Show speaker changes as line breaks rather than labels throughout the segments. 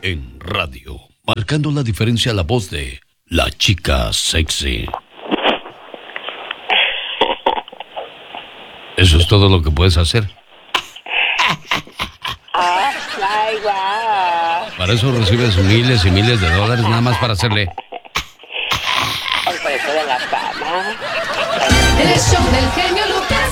en radio. Marcando la diferencia, la voz de la chica sexy. Eso es todo lo que puedes hacer. Para eso recibes miles y miles de dólares nada más para hacerle.
Por eso de la fama.
El show del genio Lucas.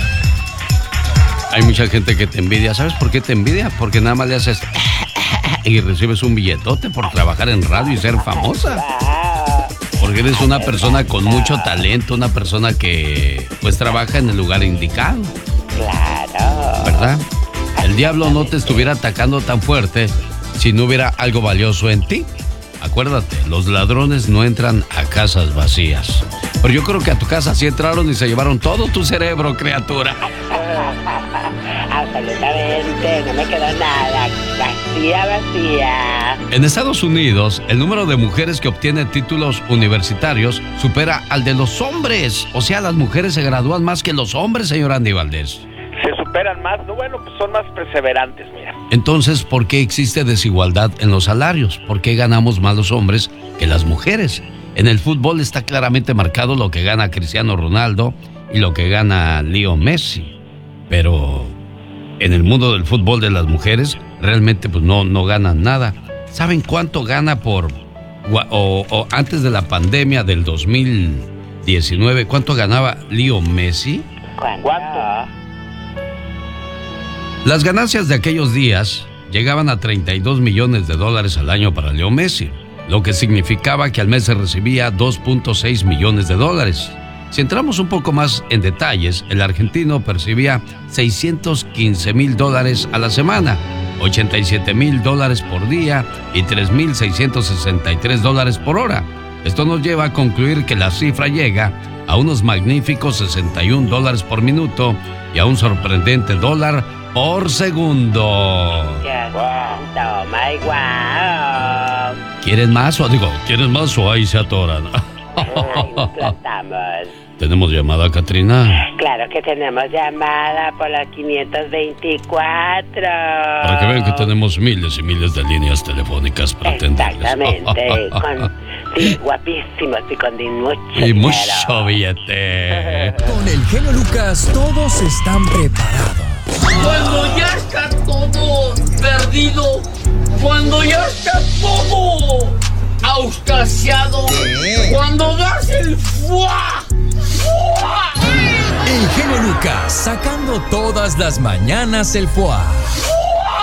Hay mucha gente que te envidia. ¿Sabes por qué te envidia? Porque nada más le haces y recibes un billetote por trabajar en radio y ser famosa. Porque eres una persona con mucho talento, una persona que pues trabaja en el lugar indicado.
Claro.
¿Verdad? El diablo no te estuviera atacando tan fuerte si no hubiera algo valioso en ti. Acuérdate, los ladrones no entran a casas vacías. Pero yo creo que a tu casa sí entraron y se llevaron todo tu cerebro, criatura.
Absolutamente, no me quedó nada. Vacía.
En Estados Unidos, el número de mujeres que obtienen títulos universitarios supera al de los hombres. O sea, las mujeres se gradúan más que los hombres, señor Andy Valdés.
Se superan más, no, bueno, pues son más perseverantes, mira.
Entonces, ¿por qué existe desigualdad en los salarios? ¿Por qué ganamos más los hombres que las mujeres? En el fútbol está claramente marcado lo que gana Cristiano Ronaldo y lo que gana Leo Messi. Pero en el mundo del fútbol de las mujeres, realmente pues no ganan nada. ¿Saben cuánto gana o antes de la pandemia del 2019, cuánto ganaba Leo Messi?
¿Cuánto?
Las ganancias de aquellos días llegaban a $32 millones al año para Leo Messi, lo que significaba que al mes se recibía $2.6 millones. Si entramos un poco más en detalles, el argentino percibía $615,000 a la semana, $87,000 por día y $3,663 por hora. Esto nos lleva a concluir que la cifra llega a unos magníficos $61 por minuto y a un sorprendente $1 por segundo.
Toma igual.
¿Quieren más o ahí se atoran? ¿Tenemos llamada, Catrina?
Claro que tenemos llamada por la 524.
Para que vean que tenemos miles y miles de líneas telefónicas para atenderles.
Exactamente, guapísimos y con
mucho billete.
Con el genio Lucas todos están preparados.
Cuando ya está todo perdido, cuando ya está todo auscasiado, cuando das el ¡fua! ¡Fua!
El genio Lucas sacando todas las mañanas el ¡fua!